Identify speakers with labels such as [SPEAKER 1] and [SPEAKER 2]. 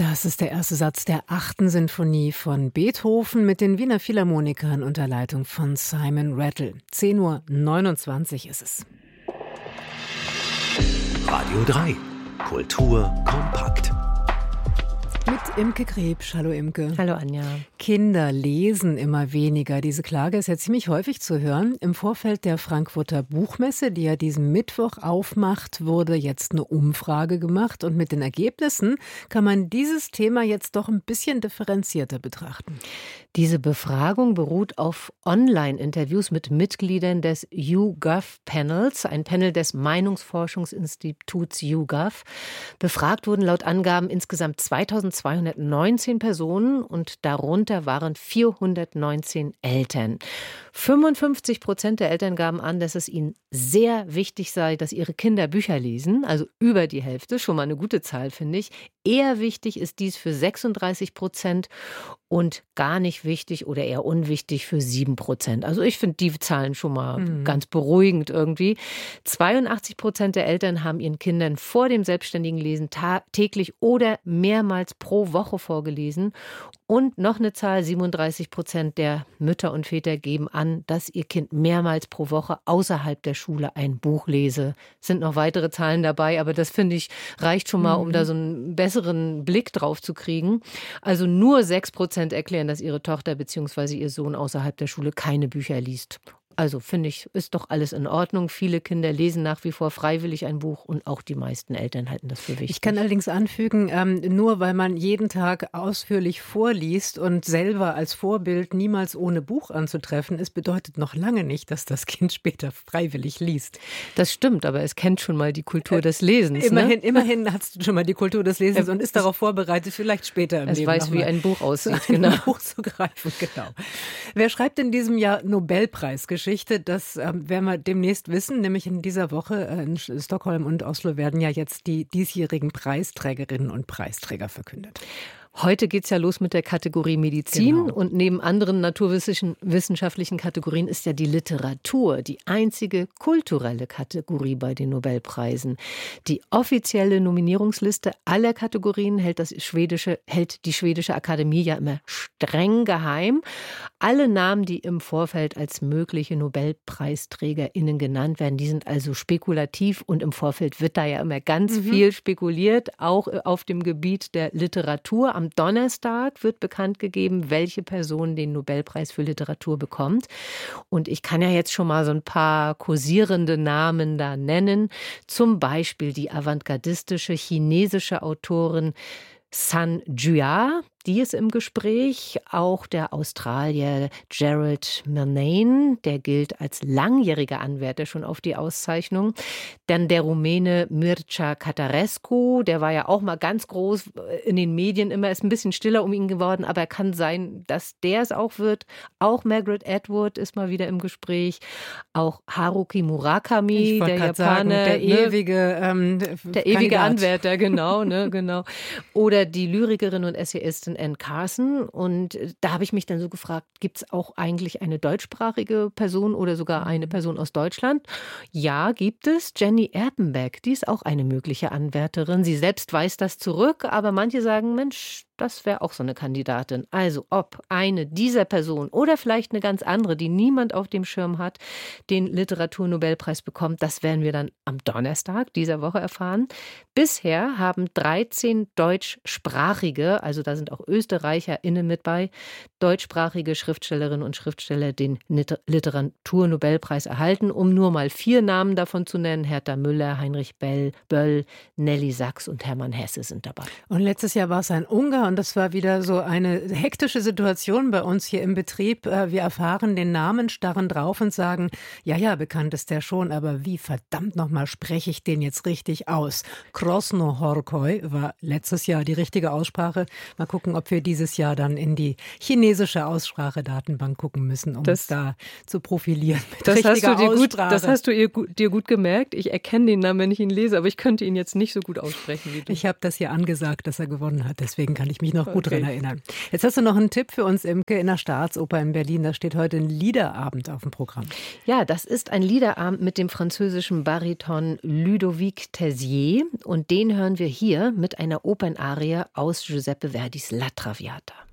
[SPEAKER 1] Das ist der erste Satz der 8. Sinfonie von Beethoven mit den Wiener Philharmonikern unter Leitung von Simon Rattle. 10:29 Uhr ist es.
[SPEAKER 2] Radio 3. Kultur kompakt.
[SPEAKER 1] Mit Imke Krebsch. Hallo Imke.
[SPEAKER 3] Hallo Anja.
[SPEAKER 1] Kinder lesen immer weniger. Diese Klage ist ja ziemlich häufig zu hören. Im Vorfeld der Frankfurter Buchmesse, die ja diesen Mittwoch aufmacht, wurde jetzt eine Umfrage gemacht. Und mit den Ergebnissen kann man dieses Thema jetzt doch ein bisschen differenzierter betrachten.
[SPEAKER 3] Diese Befragung beruht auf Online-Interviews mit Mitgliedern des YouGov-Panels, ein Panel des Meinungsforschungsinstituts YouGov. Befragt wurden laut Angaben insgesamt 2219 Personen und darunter waren 419 Eltern. 55% der Eltern gaben an, dass es ihnen sehr wichtig sei, dass ihre Kinder Bücher lesen, also über die Hälfte, schon mal eine gute Zahl, finde ich. Eher wichtig ist dies für 36% und gar nicht wichtig oder eher unwichtig für 7%. Also ich finde die Zahlen schon mal ganz beruhigend irgendwie. 82% der Eltern haben ihren Kindern vor dem selbstständigen Lesen täglich oder mehrmals pro Woche vorgelesen. Und noch eine Zahl, 37% der Mütter und Väter geben an, dass ihr Kind mehrmals pro Woche außerhalb der Schule ein Buch lese. Es sind noch weitere Zahlen dabei, aber das finde ich reicht schon mal, um da so einen besseren Blick drauf zu kriegen. Also nur 6% erklären, dass ihre Tochter bzw. ihr Sohn außerhalb der Schule keine Bücher liest. Also finde ich, ist doch alles in Ordnung. Viele Kinder lesen nach wie vor freiwillig ein Buch und auch die meisten Eltern halten das für wichtig.
[SPEAKER 1] Ich kann allerdings anfügen, nur weil man jeden Tag ausführlich vorliest und selber als Vorbild niemals ohne Buch anzutreffen ist, bedeutet noch lange nicht, dass das Kind später freiwillig liest.
[SPEAKER 3] Das stimmt, aber es kennt schon mal die Kultur des Lesens.
[SPEAKER 1] Immerhin hast du schon mal die Kultur des Lesens und ist darauf vorbereitet, vielleicht später im Leben.
[SPEAKER 3] Es weiß, wie ein Buch aussieht,
[SPEAKER 1] genau. Ein Buch zu greifen, genau. Wer schreibt in diesem Jahr Nobelpreisgeschichte? Das werden wir demnächst wissen, nämlich in dieser Woche in Stockholm und Oslo werden ja jetzt die diesjährigen Preisträgerinnen und Preisträger verkündet.
[SPEAKER 3] Heute geht's ja los mit der Kategorie Medizin
[SPEAKER 1] Genau.
[SPEAKER 3] Und neben anderen naturwissenschaftlichen Kategorien ist ja die Literatur die einzige kulturelle Kategorie bei den Nobelpreisen. Die offizielle Nominierungsliste aller Kategorien hält die schwedische Akademie ja immer streng geheim. Alle Namen, die im Vorfeld als mögliche NobelpreisträgerInnen genannt werden, die sind also spekulativ und im Vorfeld wird da ja immer ganz viel spekuliert, auch auf dem Gebiet der Literatur. Am Donnerstag wird bekannt gegeben, welche Person den Nobelpreis für Literatur bekommt. Und ich kann ja jetzt schon mal so ein paar kursierende Namen da nennen. Zum Beispiel die avantgardistische chinesische Autorin Sun Jia, die ist im Gespräch. Auch der Australier Gerald Murnane, der gilt als langjähriger Anwärter schon auf die Auszeichnung. Dann der Rumäne Mircea Cătărescu, der war ja auch mal ganz groß in den Medien, immer ist ein bisschen stiller um ihn geworden, aber kann sein, dass der es auch wird. Auch Margaret Atwood ist mal wieder im Gespräch. Auch Haruki Murakami, der Japaner,
[SPEAKER 1] sagen, der ewige
[SPEAKER 3] Anwärter, genau. Oder die Lyrikerin und Essayistin Anne Carson. Und da habe ich mich dann so gefragt, gibt es auch eigentlich eine deutschsprachige Person oder sogar eine Person aus Deutschland? Ja, gibt es. Jenny Erpenbeck, die ist auch eine mögliche Anwärterin. Sie selbst weist das zurück, aber manche sagen, Mensch, das wäre auch so eine Kandidatin. Also ob eine dieser Personen oder vielleicht eine ganz andere, die niemand auf dem Schirm hat, den Literaturnobelpreis bekommt, das werden wir dann am Donnerstag dieser Woche erfahren. Bisher haben 13 deutschsprachige, also da sind auch ÖsterreicherInnen mit bei, deutschsprachige Schriftstellerinnen und Schriftsteller den Literaturnobelpreis erhalten, um nur mal 4 Namen davon zu nennen. Hertha Müller, Heinrich Böll, Nelly Sachs und Hermann Hesse sind dabei.
[SPEAKER 1] Und letztes Jahr war es ein Ungar und das war wieder so eine hektische Situation bei uns hier im Betrieb. Wir erfahren den Namen, starren drauf und sagen, ja, bekannt ist der schon, aber wie verdammt nochmal spreche ich den jetzt richtig aus? Krosnohorkoi war letztes Jahr die richtige Aussprache. Mal gucken, ob wir dieses Jahr dann in die chinesische Aussprachedatenbank gucken müssen, um uns da zu profilieren mit richtiger Aussprache.
[SPEAKER 3] Das hast du dir gut gemerkt. Ich erkenne den Namen, wenn ich ihn lese, aber ich könnte ihn jetzt nicht so gut aussprechen wie du.
[SPEAKER 1] Ich habe das hier angesagt, dass er gewonnen hat, deswegen kann ich ich mich noch gut dran erinnern. Jetzt hast du noch einen Tipp für uns, Imke, in der Staatsoper in Berlin. Da steht heute ein Liederabend auf dem Programm.
[SPEAKER 3] Ja, das ist ein Liederabend mit dem französischen Bariton Ludovic Tessier. Und den hören wir hier mit einer Opernarie aus Giuseppe Verdis La Traviata.